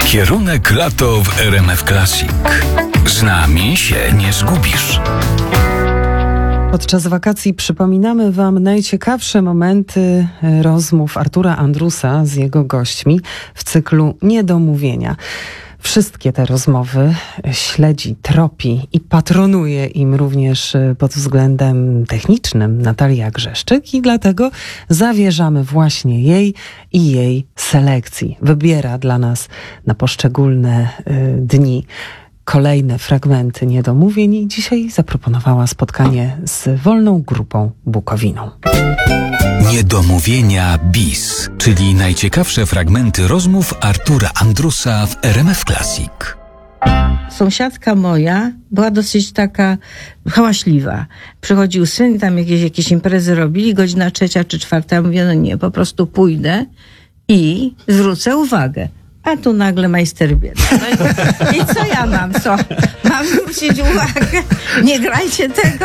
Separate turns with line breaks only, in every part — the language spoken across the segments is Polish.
Kierunek lato w RMF Classic. Z nami się nie zgubisz.
Podczas wakacji przypominamy Wam najciekawsze momenty rozmów Artura Andrusa z jego gośćmi w cyklu Niedomówienia. Wszystkie te rozmowy śledzi, tropi i patronuje im również pod względem technicznym Natalia Grzeszczyk i dlatego zawierzamy właśnie jej i jej selekcji. Wybiera dla nas na poszczególne dni kolejne fragmenty niedomówień i dzisiaj zaproponowała spotkanie z Wolną Grupą Bukowiną.
Niedomówienia bis, czyli najciekawsze fragmenty rozmów Artura Andrusa w RMF Classic.
Sąsiadka moja była dosyć taka hałaśliwa. Przychodził syn, tam jakieś imprezy robili, godzina 3 czy 4, ja mówię, no nie, po prostu pójdę i zwrócę uwagę. A tu nagle majster bieda. No i co ja mam? Co? Mam zwrócić uwagę? Nie grajcie tego.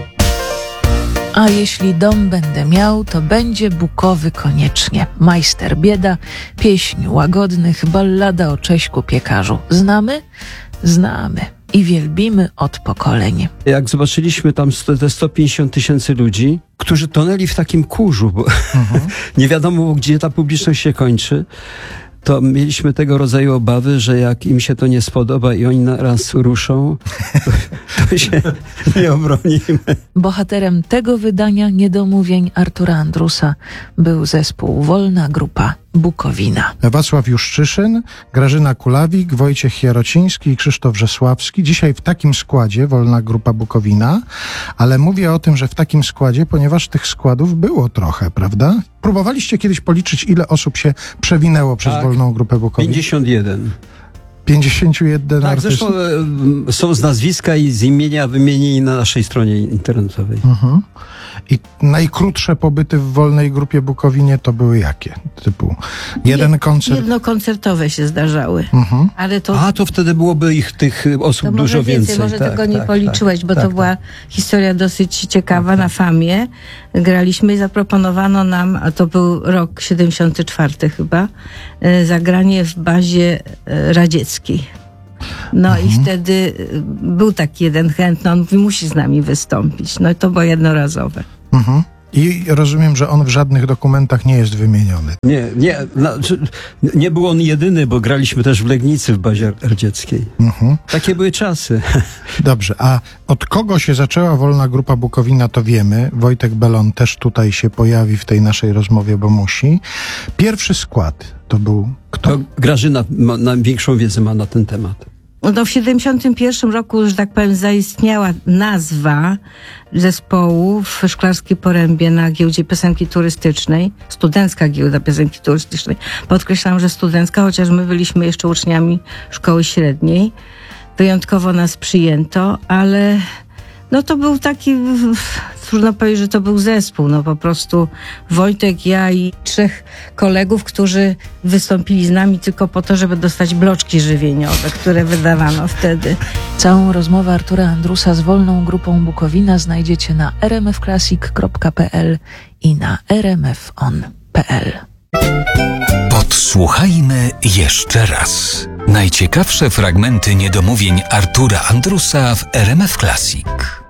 A jeśli dom będę miał, to będzie bukowy koniecznie. Majster bieda, pieśń łagodnych, ballada o Cześćku piekarzu. Znamy? Znamy. I wielbimy od pokoleń.
Jak zobaczyliśmy tam te 150 000 ludzi, którzy tonęli w takim kurzu, bo nie wiadomo, gdzie ta publiczność się kończy, to mieliśmy tego rodzaju obawy, że jak im się to nie spodoba i oni naraz ruszą, to się nie obronimy.
Bohaterem tego wydania niedomówień Artura Andrusa był zespół Wolna Grupa Bukowina.
Wacław Juszczyszyn, Grażyna Kulawik, Wojciech Jarociński i Krzysztof Rzesławski. Dzisiaj w takim składzie Wolna Grupa Bukowina, ale mówię o tym, że w takim składzie, ponieważ tych składów było trochę, prawda? Próbowaliście kiedyś policzyć, ile osób się przewinęło przez Wolną Grupę Bukowina?
51.
51
Tak,
artystów.
zresztą są z nazwiska i z imienia wymienieni na naszej stronie internetowej.
I najkrótsze pobyty w Wolnej Grupie Bukowinie to były jakie? Typu jeden koncert?
Jednokoncertowe się zdarzały. Ale to...
A, to wtedy byłoby tych osób
to
dużo więcej.
Może tego nie policzyłeś, bo to była historia dosyć ciekawa na FAM-ie. Graliśmy i zaproponowano nam, a to był rok 74 chyba, zagranie w bazie radzieckiej. No i wtedy był taki jeden chętny, on mówi, musi z nami wystąpić. No i to było jednorazowe.
I rozumiem, że on w żadnych dokumentach nie jest wymieniony.
Nie był on jedyny, bo graliśmy też w Legnicy w bazie radzieckiej. Takie były czasy.
Dobrze, a od kogo się zaczęła Wolna Grupa Bukowina, to wiemy. Wojtek Belon też tutaj się pojawi w tej naszej rozmowie, bo musi. Pierwszy skład to był kto?
To Grażyna większą wiedzę ma na ten temat.
No w 71 roku, że tak powiem, zaistniała nazwa zespołu w Szklarskiej Porębie na giełdzie piosenki turystycznej. Studencka giełda piosenki turystycznej. Podkreślam, że studencka, chociaż my byliśmy jeszcze uczniami szkoły średniej. Wyjątkowo nas przyjęto, ale no to był taki, trudno powiedzieć, że to był zespół. No po prostu Wojtek, ja i 3 kolegów, którzy wystąpili z nami tylko po to, żeby dostać bloczki żywieniowe, które wydawano wtedy.
Całą rozmowę Artura Andrusa z Wolną Grupą Bukowina znajdziecie na rmfclassic.pl i na rmfon.pl.
Podsłuchajmy jeszcze raz. Najciekawsze fragmenty niedomówień Artura Andrusa w RMF Classic.